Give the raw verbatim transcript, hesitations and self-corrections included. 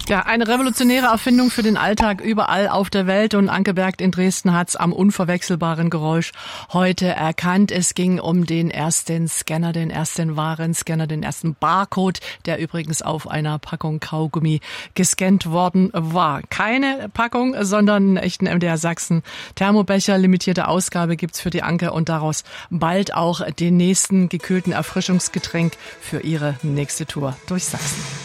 Ja, eine revolutionäre Erfindung für den Alltag überall auf der Welt, und Anke Bergt in Dresden hat's am unverwechselbaren Geräusch heute erkannt. Es ging um den ersten Scanner, den ersten Warenscanner, den ersten Barcode, der übrigens auf einer Packung Kaugummi gescannt worden war. Keine Packung, sondern einen echten M D R Sachsen Thermobecher. Limitierte Ausgabe gibt's für die Anke und daraus bald auch den nächsten gekühlten Erfrischungsgetränk für ihre nächste Tour durch Sachsen.